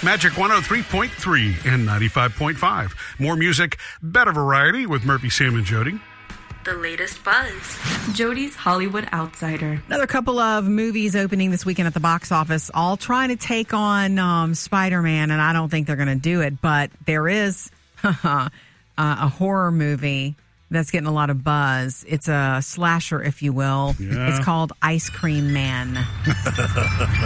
Magic 103.3 and 95.5. More music, better variety with Murphy, Sam, and Jody. The latest buzz. Jody's Hollywood Outsider. Another couple of movies opening this weekend at the box office, all trying to take on Spider-Man, and I don't think they're going to do it, but there is a horror movie that's getting a lot of buzz. It's a slasher, if you will. Yeah. It's called Ice Cream Man.